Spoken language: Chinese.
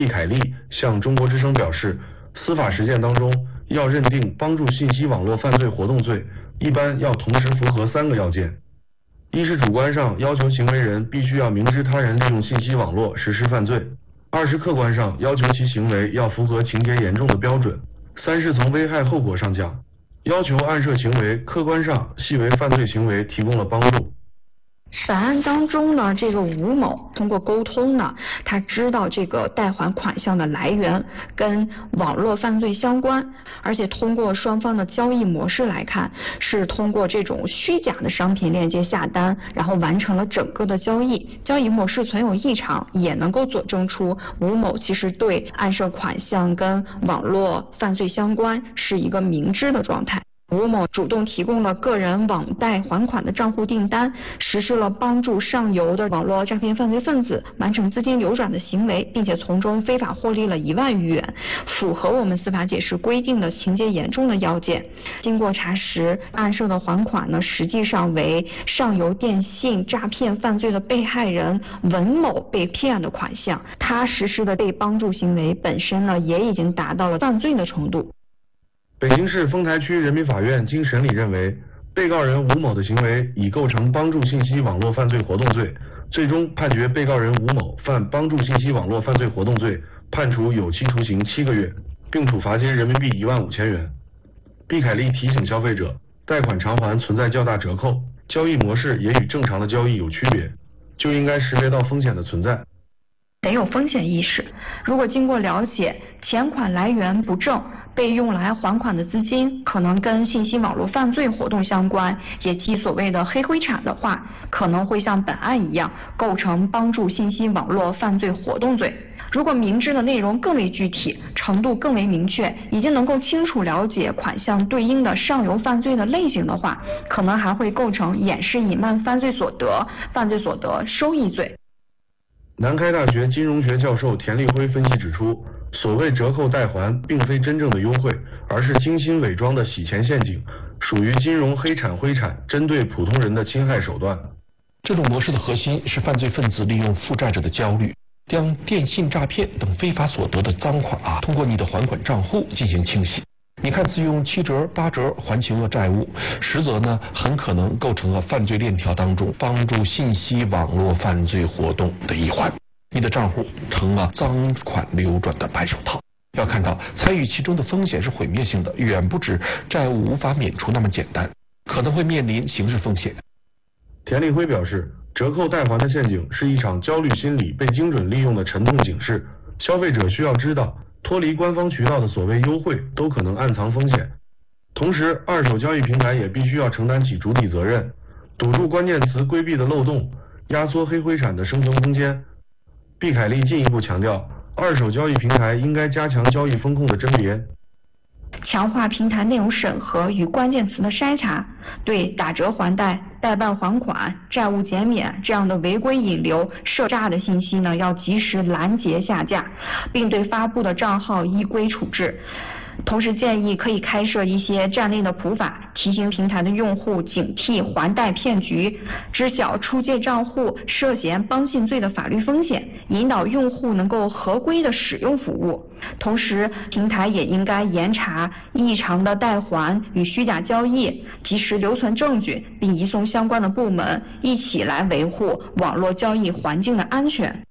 毕凯利向中国之声表示，司法实践当中要认定帮助信息网络犯罪活动罪，一般要同时符合3个要件：一是主观上要求行为人必须要明知他人利用信息网络实施犯罪；二是客观上要求其行为要符合情节严重的标准；三是从危害后果上讲，要求案涉行为客观上系为犯罪行为提供了帮助。 本案当中呢，这个吴某通过沟通呢，他知道这个贷款款项的来源跟网络犯罪相关，而且通过双方的交易模式来看，是通过这种虚假的商品链接下单，然后完成了整个的交易。交易模式存有异常，也能够佐证出吴某其实对案涉款项跟网络犯罪相关是一个明知的状态。吴某主动提供了个人网贷还款的账户订单，实施了帮助上游的网络诈骗犯罪分子完成资金流转的行为，并且从中非法获利了1万余元，符合我们司法解释规定的情节严重的要件。经过查实，案涉的还款呢，实际上为上游电信诈骗犯罪的被害人文某被骗的款项，他实施的被帮助行为本身呢，也已经达到了犯罪的程度。 北京市丰台区人民法院经审理认为，被告人吴某的行为已构成帮助信息网络犯罪活动罪，最终判决被告人吴某犯帮助信息网络犯罪活动罪，判处有期徒刑7个月，并处罚金人民币15000元。毕凯利提醒消费者，贷款偿还存在较大折扣，交易模式也与正常的交易有区别，就应该识别到风险的存在。 得有风险意识，如果经过了解，钱款来源不正，被用来还款的资金可能跟信息网络犯罪活动相关，也即所谓的黑灰产的话，可能会像本案一样构成帮助信息网络犯罪活动罪。如果明知的内容更为具体，程度更为明确，已经能够清楚了解款项对应的上游犯罪的类型的话，可能还会构成掩饰隐瞒犯罪所得收益罪。 南开大学金融学教授田立辉分析指出，所谓折扣贷还并非真正的优惠，而是精心伪装的洗钱陷阱，属于金融黑产灰产针对普通人的侵害手段。 这种模式的核心是犯罪分子利用负债者的焦虑，将电信诈骗等非法所得的赃款通过你的还款账户进行清洗。你看似用7折8折还清了债务，实则呢很可能构成了犯罪链条当中帮助信息网络犯罪活动的一环，你的账户成了赃款流转的白手套。要看到参与其中的风险是毁灭性的，远不止债务无法免除那么简单，可能会面临刑事风险。 田立辉表示，折扣贷还的陷阱是一场焦虑心理被精准利用的沉痛警示，消费者需要知道，脱离官方渠道的所谓优惠都可能暗藏风险。同时，二手交易平台也必须要承担起主体责任，堵住关键词规避的漏洞，压缩黑灰产的生存空间。毕凯利进一步强调，二手交易平台应该加强交易风控的甄别， 强化平台内容审核与关键词的筛查，对打折还贷、代办还款、债务减免这样的违规引流、涉诈的信息呢，要及时拦截下架，并对发布的账号依规处置。同时建议可以开设一些站内的普法，提醒平台的用户警惕还贷骗局，知晓出借账户涉嫌帮信罪的法律风险，引导用户能够合规的使用服务。同时，平台也应该严查异常的贷还与虚假交易，及时留存证据，并移送相关的部门，一起来维护网络交易环境的安全。